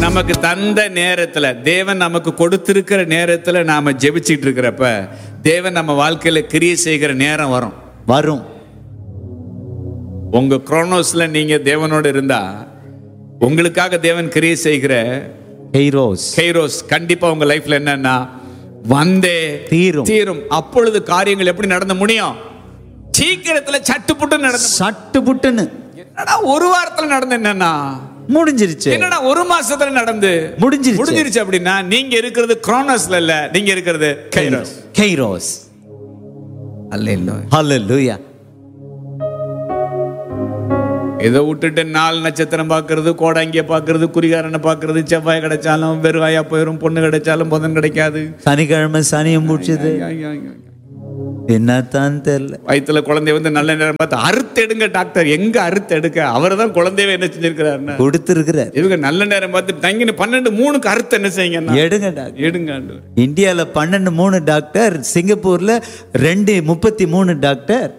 நமக்கு தந்த நேரத்துல, தேவன் நமக்கு கொடுத்திருக்கிற நேரத்துல நாம ஜெபிச்சிட்டு இருக்கிறப்ப தேவன் நம்ம வாழ்க்கையில கிரியை செய்கிற நேரம் வரும். உங்க குரோனோஸ்ல நீங்க தேவனோட இருந்தா உங்களுக்காக தேவன் கிரியை செய்கிற கைரோஸ் கண்டிப்பா உங்க லைஃப்ல என்னன்னா வந்தே தீரும். அப்பொழுது காரியங்கள் எப்படி நடந்து முடியும்? சீக்கிரத்துல சட்டுப்புட்டுன்னு என்னடா ஒரு வாரத்துல நடந்து என்னன்னா முடிஞ்சிருச்சு, என்னடா ஒரு மாசத்துல நடந்து முடிஞ்சிருச்சு அப்படின்னா நீங்க இருக்கிறது குரோனோஸ்ல இல்ல, நீங்க இருக்கிறது கைரோஸ். ஹல்லேலூயா. இதை விட்டுட்டு 4 நட்சத்திரம் பாக்குறது, கோடாங்கிய பாக்குறது, குறிகாரனை பாக்குறது, செவ்வாய் கிடைச்சாலும் வெறுவாயா போயிரும், பொண்ணு கிடைச்சாலும் புதன் கிடைக்காது, சனிக்கிழமை சனியும் முடிச்சது, என்னத்தான் தெரியல. வயிற்றுல குழந்தை வந்து நல்ல நேரம் பார்த்து அறுத்தெடுங்க டாக்டர், எங்க அறுத்தெடுக்க? அவர் தான் குழந்தைய என்ன செஞ்சிருக்கிறாரு, கொடுத்திருக்கிறார். இவங்க நல்ல நேரம் பார்த்து தங்கின 12:03 அறுத்து என்ன செய்யுங்க, எடுங்க. இந்தியால 12:03 டாக்டர், சிங்கப்பூர்ல 2:33 டாக்டர்.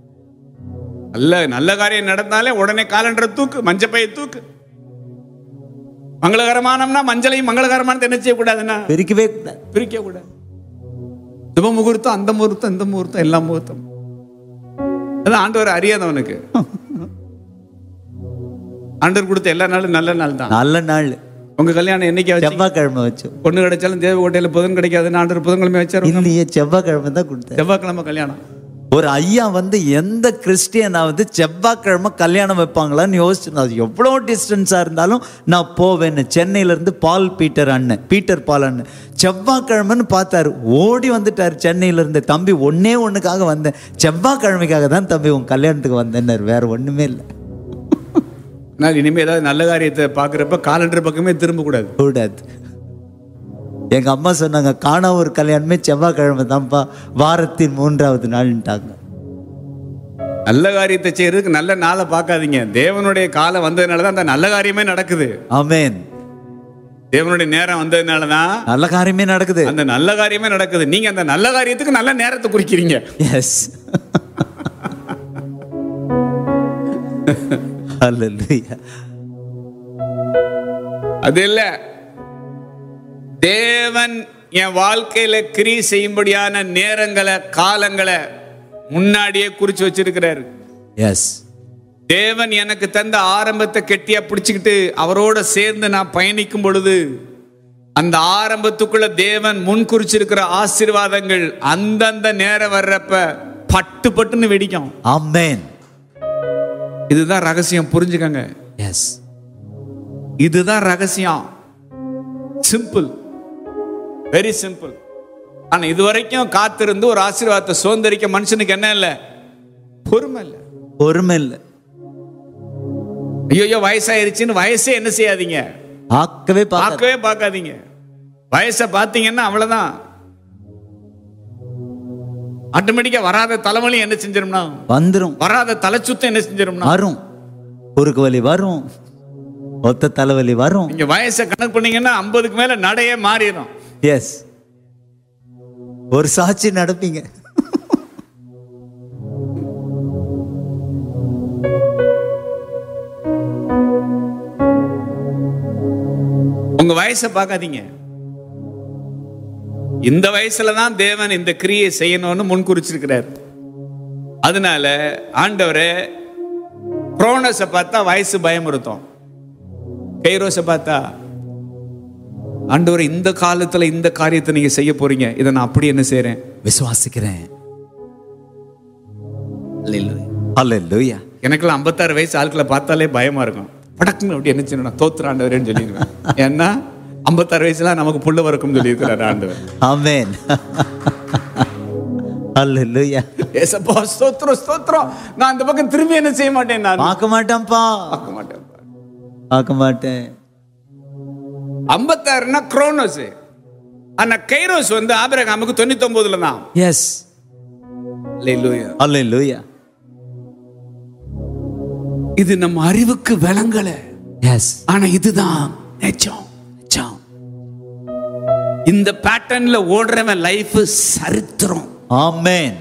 நல்ல காரியம் நடந்தாலே உடனே காலண்டரை தூக்கு, மஞ்சப்பையை தூக்கு. மங்களகரமானம்னா மஞ்சளையும் மங்களகரமான என்ன செய்யக்கூடாதுன்னா பிரிக்க கூடாது. சுப முகூர்த்தம், அந்த முகூர்த்தம், இந்த முகூர்த்தம், எல்லா முகூர்த்தம். அதான் ஆண்டவர் அறியாதவனுக்கு. ஆண்டவர் கொடுத்த எல்லா நாளும் நல்ல நாள் தான். நல்ல நாள். உங்க கல்யாணம் என்னைக்கு? செவ்வாய்க்கிழமை வச்சு. பொண்ணு கிடைச்சாலும் தேவகோட்டையில புதன் கிடைக்காதுன்னு ஆண்டவர் புதன்கிழமை வச்சாரு. இல்லையே, செவ்வாய்க்கிழமை தான் கொடுத்தாரு. செவ்வாய்க்கிழமை கல்யாணம். ஒரு ஐயா வந்து எந்த கிறிஸ்டியனாவது செவ்வாய்க்கிழமை கல்யாணம் வைப்பாங்களான்னு யோசிச்சு, அது எவ்வளோ டிஸ்டன்ஸாக இருந்தாலும் நான் போவேன்னு. சென்னையிலேருந்து பீட்டர் பால் அண்ணன் செவ்வாய்க்கிழமைன்னு பார்த்தாரு, ஓடி வந்துட்டார் சென்னையிலேருந்து. தம்பி ஒன்றுக்காக வந்தேன், செவ்வாய்க்கிழமைக்காக தான் தம்பி உன் கல்யாணத்துக்கு வந்தேன்னாரு, வேற ஒன்றுமே இல்லை. நான் இனிமேல் ஏதாவது நல்ல காரியத்தை பார்க்குறப்ப காலண்டர் பக்கமே திரும்பக்கூடாது. எங்க அம்மா சொன்னாங்க, காணா ஒரு கல்யாணமே செவ்வாய்க்கிழமை தான்ப்பா, வாரத்தின் 3வது நாள்ட்டாங்க. நல்ல காரியத்தை செய்யறதுக்கு நல்ல நாளை பார்க்காதீங்க. தேவனுடைய காலம் வந்ததுனாலதான் அந்த நல்ல காரியமே நடக்குது. ஆமென். தேவனுடைய நேரம் வந்ததுனாலதான் நல்ல காரியமே நடக்குது. அந்த நல்ல காரியமே நடக்குது. நீங்க அந்த நல்ல காரியத்துக்கு நல்ல நேரத்தை குறிக்கிறீங்க. எஸ். ஹல்லேலூயா. அது இல்ல, தேவன் என் வாழ்க்கையில கிரியை செய்யும்படியான நேரங்களை, காலங்களை முன்னாடியே குறிச்சு வச்சிருக்கிறாரு. எஸ். தேவன் எனக்கு தந்த ஆரம்பத்தை கெட்டியா பிடிச்சுக்கிட்டு அவரோட சேர்ந்து நான் பயணிக்கும் பொழுது அந்த ஆரம்பத்துக்குள்ள தேவன் முன் குறிச்சிருக்கிற ஆசீர்வாதங்கள் அந்தந்த நேரம் வர்றப்ப பட்டுன்னு வெடிக்கும். ஆமென். இதுதான் ரகசியம், புரிஞ்சுக்கங்க. எஸ், இதுதான் ரகசியம். Simple, very simple. ஆனா இதுவரைக்கும் காத்திருந்து ஒரு ஆசீர்வாதத்தை சுதந்திரிக்க மனுஷனுக்கு என்ன இல்லை? பொறுமை இல்லை. ஐயோ வயசாயிருச்சுன்னு வயசே என்ன செய்யாதீங்க, பார்க்கவே பார்க்காதீங்க. வயசை பார்த்தீங்கன்னா அவ்வளவுதான். ஆட்டோமேட்டிக்கா வராத தலைவலி என்ன செஞ்சிரும்னா வந்துரும், வராத தலை சுத்தம் என்ன செஞ்சிரும்னா வரும், குறுக்கு வலி வரும், ஒத்த தலைவலி வரும். நீங்க வயசை கணக்கு பண்ணீங்கன்னா 50க்கு மேல நடையே மாறிடும். எஸ், ஒரு சாட்சி நடப்பீங்க. உங்க வயசை பார்க்காதீங்க. இந்த வயசுலதான் தேவன் இந்த கிரியை செய்யணும்னு முன்குறிச்சிருக்கிறார். அதனால ஆண்டவரே குரோனோஸை பார்த்தா வயசு பயமுறுத்தும், கைரோஸை பார்த்தா ஆண்டவரே இந்த காலத்துல இந்த காரியத்தை நீங்க செய்ய போறீங்க, இதை நான் அப்படி என்ன செய்றேன், விசுவாசிக்கிறேன். அல்லேலூயா. எனக்கெல்லாம் 56 வயசு ஆட்களை பார்த்தாலே பயமா இருக்கும். படக்குன்னு அப்படி என்ன செய்யணும், தோத்துற ஆண்டவரேன்னு சொல்லிடுவேன். ஏன்னா 56 வயசுல நமக்கு புள்ள வரக்கும் சொல்லி இருக்கிறார் ஆண்டவர். ஆமென். அல்லேலூயா. ஏசப்பா ஸ்தோத்திரம் ஸ்தோத்திரம். நான் அந்த பக்கம் திரும்பி என்ன செய்ய மாட்டேன், நான் பார்க்க மாட்டேன்ப்பா, பார்க்க மாட்டேன். 56னா குரோனோஸ். ஆனா கைரோஸ் வந்து ஆபிரகாமுக்கு 99ல தான். எஸ், அல்லேலூயா அல்லேலூயா. இது நம்ம அறிவுக்கு விளங்கல. எஸ், ஆனா இதுதான் நிஜம். இந்த பேட்டர்ன்ல ஓடுறவன் லைஃப் சரித்திரம். ஆமென்.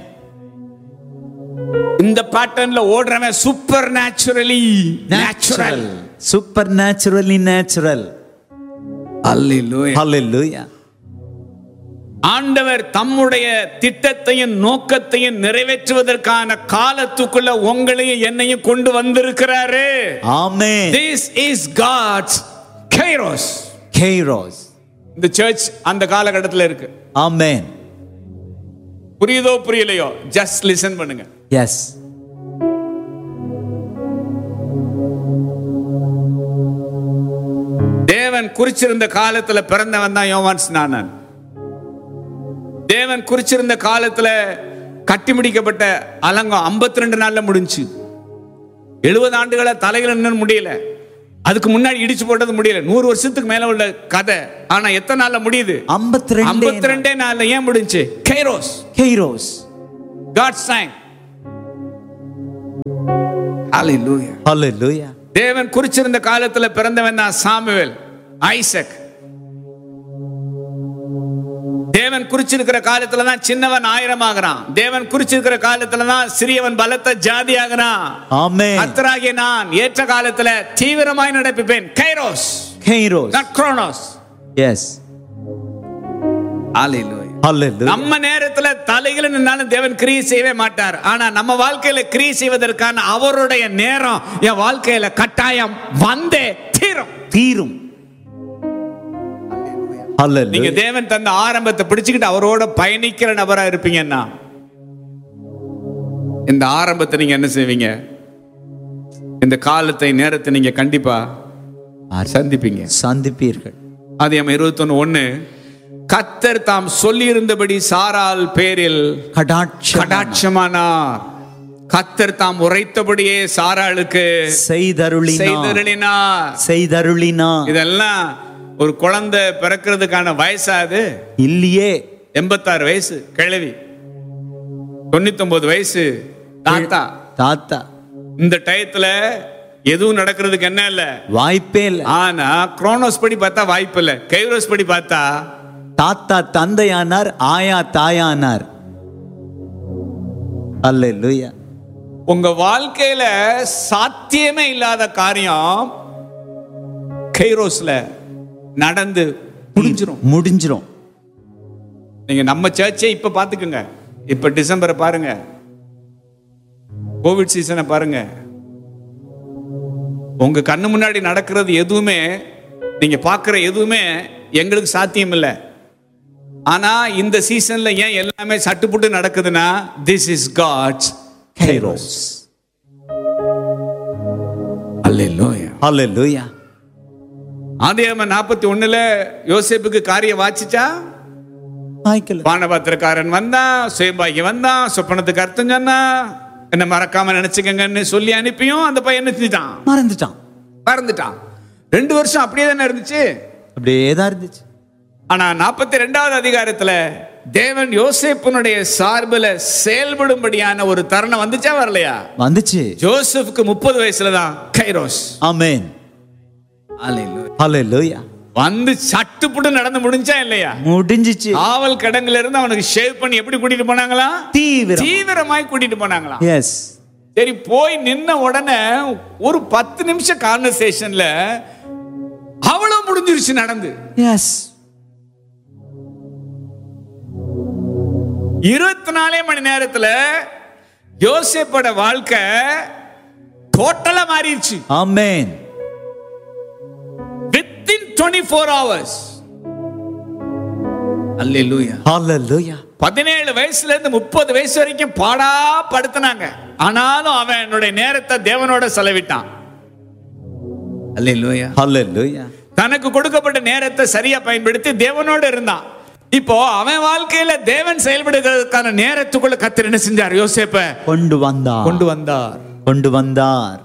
இந்த பேட்டர்ன்ல ஓடுறவன் super naturally natural. Super naturally natural. அல்லேலூயா. ஹalleluya. ஆண்டவர் தம்முடைய திட்டத்தையும் நோக்கத்தையும் நிறைவேற்றுவதற்கான காலத்துக்குள்ள உங்களையும் என்னையும் கொண்டு வந்திருக்கிறாரு. ஆமென். This is God's Kairos. Kairos. இந்த சர்ச் அந்த காலகட்டத்தில் இருக்கு. ஆமென். புரியுதோ புரியலையோ just listen பண்ணுங்க. Yes. தேவன் குறிச்சிருந்த காலத்துல பிறந்தவன் தான் யோவான் ஸ்நானன். தேவன் குறிச்சிருந்த காலத்துல கட்டி முடிக்கப்பட்ட அலங்கம் 52 நாள்ல முடிஞ்சு. 70 ஆண்டுகளா தலைகள் நின்னு முடியல. அதுக்கு முன்னாடி இடிச்சு போட்டது முடியல. 100 வருஷத்துக்கு மேல உள்ள கதை. ஆனா எத்தனை நாள்ல முடியுது? 52 நாள்ல. ஏன் முடிஞ்சு? Kairos. Kairos. God's time. Hallelujah. Hallelujah. தேவன் குறிச்சிருந்த காலத்துல பிறந்தவன் தான் சாமுவேல், ஐசக். தேவன் குறிச்சிருக்கிற காலத்துல தான் சின்னவன் 1000 ஆகிறான். தேவன் குறிச்சிருக்கிற காலத்துல தான் சிறியவன் பலத்த ஜாதி ஆகிறான். ஆமென். கர்த்தராகிய நான் ஏற்ற காலத்துல தீவிரமாய் நடப்பிப்பேன். Kairos. Kairos. not chronos. Yes. Hallelujah. Hallelujah. நம்ம நேரத்துல தலைகளை நின்னாலும் தேவன் கிரியை செய்யவே மாட்டார். ஆனா நம்ம வாழ்க்கையில கிரியை செய்வதற்கான அவருடைய நேரம் என் வாழ்க்கையில கட்டாயம் வந்தே தீரும். நீங்க தேவன் தந்த ஆரம்பத்தை பிடிச்சுக்கிட்டு அவரோட பயணிக்கிற நபரா இருப்பீங்கன்னா இந்த ஆரம்பத்தை நீங்க என்ன செய்வீங்க? இந்த காலத்தை நேரத்தை நீங்க கண்டிப்பா சந்திப்பீர்கள். ஆதியாகமம் 21:1 கர்த்தர் தாம் சொல்லி இருந்தபடி சாராள் பேரில் கடாட்சமானார். கர்த்தர் தாம் உரைத்தபடியே சாராளுக்கு செய்தருளினார். இதெல்லாம் ஒரு குழந்தை பிறக்கிறதுக்கான வயசாது இல்லையே. 86 வயசு கிழவி, 99 வயசு தாத்தா. இந்த டயத்துல எதுவும் நடக்கிறதுக்கு என்ன இல்ல, வாய்ப்பே இல்ல. ஆனா குரோனோஸ் படி பார்த்தா வாய்ப்பு இல்ல. கைரோஸ் படி பார்த்தா தாத்தா தந்தையானார், ஆயா தாயானார். அல்லேலூயா. உங்க வாழ்க்கையில சாத்தியமே இல்லாத காரியம் கைரோஸ்ல நடந்து முடிஞ்சிரும். நீங்க நம்ம சர்ச்சை இப்ப பாத்துக்கோங்க. இப்ப டிசம்பரை பாருங்க, கோவிட் சீசனை பாருங்க. உங்க கண்ணு முன்னாடி நடக்கிறது எதுவுமே, நீங்க பாக்குற எதுவுமே எங்களுக்கு சாத்தியம் இல்லை. ஆனா இந்த சீசன்ல ஏன் எல்லாமே சட்டுப்புட்டு நடக்குதுன்னா, திஸ் இஸ் காட்ஸ் கைரோஸ். அல்லேலூயா. அல்லேலூயா. ஆதியாகமம் 41 யோசேப்புக்கு காரியம் வாச்சிச்சா? பானபாத்திரக்காரன் வந்தான், சுயம்பாகி வந்தான், சொப்பனத்துக்கு அர்த்தம் சொன்னா, என்ன மறக்காம நினைச்சுக்கங்கன்னு சொல்லி அனுப்பியும் அந்த பையன் மறந்துட்டான். 2 வருஷம் அப்படியே தானே இருந்துச்சு. ஆனா 42வது அதிகாரத்துல தேவன் யோசேப்புனுடைய சார்பில் செயல்படும்படியான ஒரு தருணம் வந்துச்சா வரலையா? வந்துச்சு. ஜோசப்புக்கு 30 வயசுல தான் கைரோஸ். ஆமென். அல்லேலூயா. வந்து சட்டுப்புட்டு நடந்து முடிஞ்சா இல்லையா? முடிஞ்சிச்சு. ஆவல் கடங்குல இருந்து அவனுக்கு ஷேவ் பண்ணி எப்படி கூட்டிட்டு போனாங்களா? தீவிரமாய் கூட்டிட்டு போனாங்களா? எஸ். சரி, போய் நின்ன உடனே ஒரு 10 நிமிஷம் கான்வர்சேஷன்ல அவ்வளவு முடிஞ்சிருச்சு நடந்து. எஸ். 24 மணி நேரத்துல யோசேப்போட வாழ்க்கை டோட்டலா மாறிடுச்சு. ஆமென். Within 24 hours. Hallelujah. Hallelujah. 17 வயசுல இருந்து 30 வயசு வரைக்கும் பாடா படுத்துனாங்க. ஆனாலும் அவன் என்னுடைய நேரத்தை தேவனோட செலவிட்டான். Hallelujah. Hallelujah. தனக்கு கொடுக்கப்பட்ட நேரத்தை சரியா பயன்படுத்தி தேவனோட இருந்தான். இப்போ அவன் வாழ்க்கையில தேவன் செயல்படுகிறதுக்கான நேரத்துக்குள்ள கர்த்தர் என்ன செஞ்சார்? யோசேப்பை கொண்டு வந்தார்.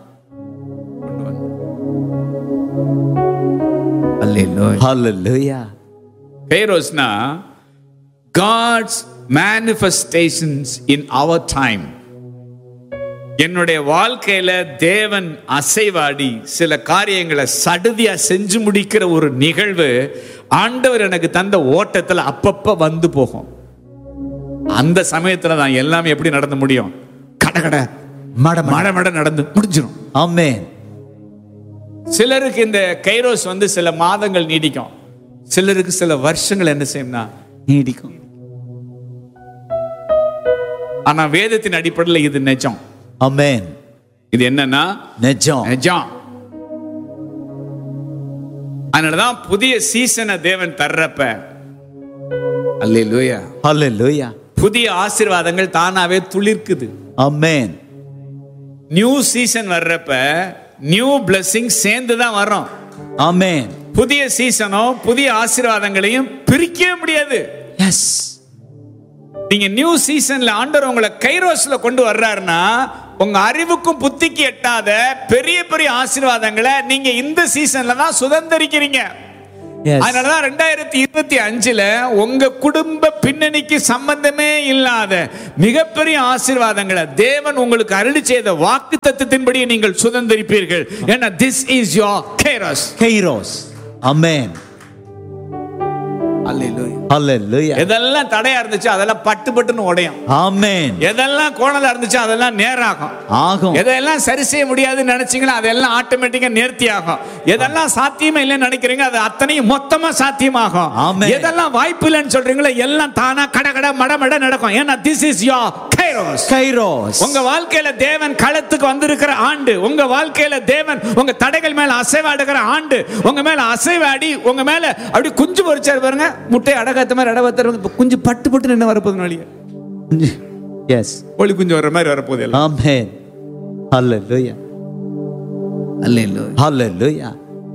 Hallelujah. Kairosna, God's manifestations in our time. என்னுடைய வாழ்க்கையில தேவன் அசைவாடி சில காரியங்களை சடுதியா செஞ்சு முடிக்கிற ஒரு நிகழ்வு ஆண்டவர் எனக்கு தந்த ஓட்டத்துல அப்பப்ப வந்து போகும். அந்த சமயத்துல தான் எல்லாமே எப்படி நடந்து முடியும்? கடகட மட நடந்து முடிஞ்சிடும். ஆமென். சிலருக்கு இந்த கைரோஸ் வந்து சில மாதங்கள் நீடிக்கும். சிலருக்கு சில வருஷங்கள் என்ன செய்யும்னா நீடிக்கும். ஆனா வேதத்தின் அடிப்படையில் இது நிஜம். ஆமென். இது என்னன்னா நிஜம். நிஜம். அதனாலதான் புதிய சீசனை தேவன் தர்றப்ப அல்லேலூயா ஹல்லேலூயா புதிய ஆசீர்வாதங்கள் தானாவே துளிர்க்குது. ஆமென். நியூ சீசன் வர்றப்ப நியூ பிளெஸிங் சேர்ந்து தான் வரும். ஆமென். புதிய சீசனோ புதிய ஆசீர்வாதங்களையும் பிரிக்கவே முடியாது. எஸ். நீங்க நியூ சீசன்ல ஆண்டவர் உங்களை கைரோஸ்ல கொண்டு வர்றாருன்னா உங்க அறிவுக்கும் புத்திக்கு எட்டாத பெரிய பெரிய ஆசீர்வாதங்களை நீங்க இந்த சீசன்ல தான் சுதந்திரிக்கிறீங்க. அதனாலதான் 2025 உங்க குடும்ப பின்னணிக்கு சம்பந்தமே இல்லாத மிகப்பெரிய ஆசீர்வாதங்களை தேவன் உங்களுக்கு அருளி செய்த வாக்குத்தத்தத்தின்படி நீங்கள் சுதந்திரிப்பீர்கள். ஏன்னா this is your kairos. Kairos. ஆமென். அல்லேலூயா ஹல்லேலூயா. எதெல்லாம் தடையா இருந்துச்சு அதெல்லாம் பட்டு பட்டுன்னு உடையும். ஆமென். எதெல்லாம் கோணலா இருந்துச்சு அதெல்லாம் நேராகும். ஆகும். எதெல்லாம் சரி செய்ய முடியாதுன்னு நினைச்சீங்களா அதெல்லாம் ஆட்டோமேட்டிக்கா நேர்த்தி ஆகும். எதெல்லாம் சாத்தியமே இல்லைன்னு நினைக்கிறீங்க அது அத்தனையும் மொத்தமா சாத்தியமாகும். ஆமென். எதெல்லாம் வாய்ப்பு இல்லைன்னு சொல்றீங்களோ எல்லாம் தானா கடகட மடமட நடக்கும். ஏன்னா this is your kairos. Kairos. உங்க வாழ்க்கையில தேவன் களத்துக்கு வந்திருக்கிற ஆண்டு. உங்க வாழ்க்கையில தேவன் உங்க தடைகள் மேல அசைவாடுகிற ஆண்டு. உங்க மேல அசைவாடி உங்க மேல அப்படி குஞ்சு பொறிச்சாரு பாருங்க. முட்டை அடகாத்த மாதிரி அடவாத்த குஞ்சு பட்டு பட்டு நின்று வரப்போகுது நாளைக்கு. எஸ். கோழி குஞ்சு வர்ற மாதிரி வரப்போகுது எல்லாம். ஆமென். ஹல்லேலூயா அல்லேலூயா ஹல்லேலூயா.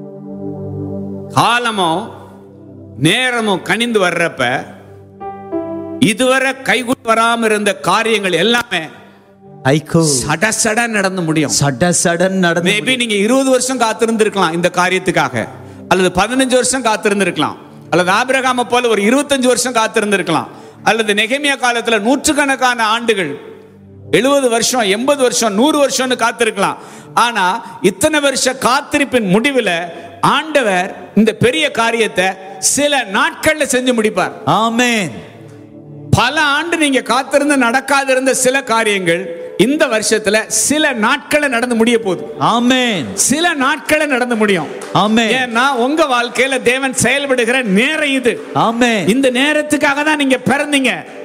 காலமும் நேரமும் கனிந்து வர்றப்ப இதுவரை கைகூடி வராம இருந்த காரியங்கள் எல்லாமே ஐகோ சட சட நடந்து முடியும். சட சடன் நடந்து மேபி நீங்க 20 வருஷம் காத்திருந்திருக்கலாம் இந்த காரியத்துக்காக, அல்லது 15 வருஷம் காத்திருந்திருக்கலாம், அல்லது ஆபிரகாமை போல ஒரு 25 வருஷம் காத்திருந்திருக்கலாம், அல்லது நெகேமியா காலத்துல நூற்றுக்கணக்கான ஆண்டுகள் 70 வருஷம் 80 வருஷம் 100 வருஷம்னு காத்திருக்கலாம். ஆனா இத்தனை வருஷ காத்திருப்பின் முடிவுல ஆண்டவர் இந்த பெரிய காரியத்தை சில நாட்கள்ல செஞ்சு முடிப்பார். ஆமென். பல ஆண்டு நீங்க காத்திருந்து நடக்காது இருந்த சில காரியங்கள் இந்த வருஷத்துல சில நாட்களை நடந்து முடிய போகுது. ஆமென். சில நாட்களை நடந்து முடியும். ஆமென். ஏன்னா உங்க வாழ்க்கையில தேவன் செயல்படுகிற நேரம் இது. ஆமென். இந்த நேரத்துக்காக தான் நீங்க பிறந்தீங்க.